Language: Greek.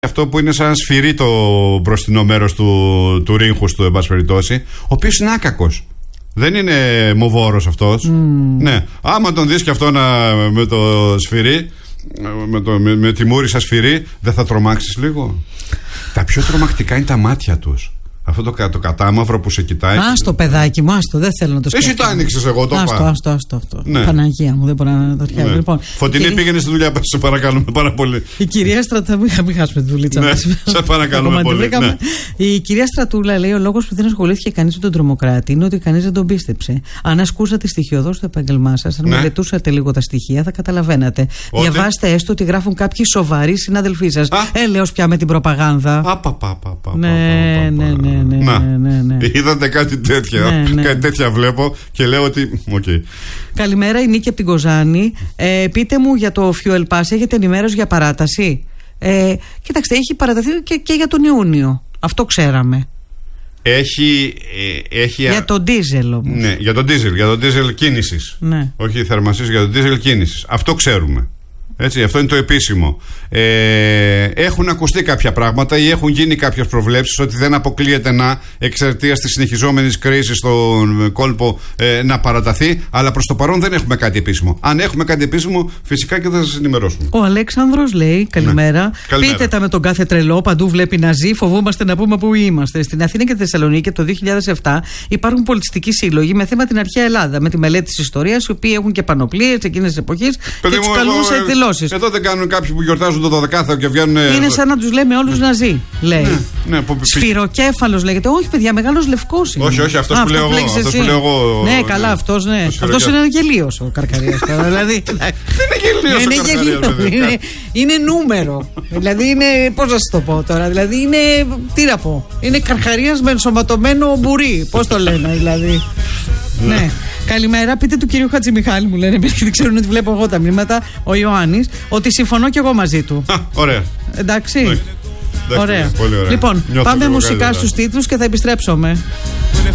Αυτό που είναι σαν σφυρί το μπροστινό μέρος του ρίγχους του, εν πάση περιπτώσει, ο οποίος είναι άκακος. Δεν είναι μοβόρος αυτός. Ναι. Άμα τον δεις και αυτό με το σφυρί, με τη μούρη σαν σφυρί, δεν θα τρομάξεις λίγο? Τα πιο τρομακτικά είναι τα μάτια τους. Αυτό το κατάμαυρο που σε κοιτάει. Άστο, παιδάκι μου, άστο, δεν θέλω να το σκέφτομαι. Εσύ το άνοιξες, εγώ το πάω. Άστο αυτό. Ναι. Παναγία μου, δεν μπορώ να το φτιάξω. Ναι. Λοιπόν, Φωτεινή, πήγαινε στη δουλειά, σε παρακαλούμε πάρα πολύ. Η κυρία Στρατούλα. Μην χάσουμε τη δουλίτσα μας. Σε παρακαλούμε πολύ. Ναι. Η κυρία Στρατούλα λέει: ο λόγος που δεν ασχολήθηκε κανείς με τον τρομοκράτη είναι ότι κανείς δεν τον πίστεψε. Αν ασκούσατε στοιχειοδός το επάγγελμά σας, αν μελετούσατε λίγο τα στοιχεία, θα καταλαβαίνατε. Διαβάστε έστω ότι γράφουν κάποιοι σοβαροί συνάδελφοί σας. Έλεος πια με την προπαγάνδα. Ναι. Είδατε κάτι τέτοια. Κάτι τέτοια βλέπω και λέω ότι. Okay. Καλημέρα, η Νίκη από την Κοζάνη. Πείτε μου για το Fuel Pass, έχετε ενημέρωση για παράταση? Κοίταξτε, έχει παραταθεί και για τον Ιούνιο. Αυτό ξέραμε. Έχει για τον ντίζελ όμως. Ναι, για τον ντίζελ κίνησης. Ναι. Όχι θερμασίας, για τον ντίζελ κίνησης. Αυτό ξέρουμε. Έτσι, αυτό είναι το επίσημο. Έχουν ακουστεί κάποια πράγματα ή έχουν γίνει κάποιες προβλέψεις ότι δεν αποκλείεται εξαιτίας της συνεχιζόμενης κρίσης στον κόλπο να παραταθεί, αλλά προς το παρόν δεν έχουμε κάτι επίσημο. Αν έχουμε κάτι επίσημο, φυσικά και θα σας ενημερώσουμε. Ο Αλέξανδρος λέει: καλημέρα. Ναι. Καλημέρα. Πείτε τα με τον κάθε τρελό, παντού βλέπει να ζει, φοβούμαστε να πούμε που είμαστε. Στην Αθήνα και τη Θεσσαλονίκη το 2007 υπάρχουν πολιτιστικοί σύλλογοι με θέμα την αρχαία Ελλάδα, με τη μελέτη της ιστορίας, οι οποίοι έχουν και πανοπλίες εκείνες τις εποχές και τους καλούν σε εκδηλώσεις. Εδώ δεν κάνουν κάποιοι που γιορτάζουν το 12ο και βγαίνουν. Είναι σαν να τους λέμε όλους ναζί, λέει. Σφυροκέφαλος λέγεται. Όχι, παιδιά, μεγάλος λευκός είναι. Όχι, αυτός που λέω εγώ. Ναι, καλά, αυτός ναι. Αυτός είναι γελίος ο Καρκαρίας. Δηλαδή. Δεν είναι γελίος. Είναι νούμερο. Δηλαδή είναι. Πώς να σας το πω τώρα. Δηλαδή είναι. Τι να πω. Είναι Καρκαρίας με ενσωματωμένο μπουρί. Πώς το λένε δηλαδή. Ναι. Καλημέρα, πείτε του κυρίου Χατζημιχάλη, μου λένε, επειδή ξέρουν ότι βλέπω εγώ τα μηνύματα, ο Ιωάννης, ότι συμφωνώ και εγώ μαζί του. Ωραία. Εντάξει. Ωραία. Πολύ ωραία. Λοιπόν, πάμε μουσικά στους τίτλους και θα επιστρέψουμε.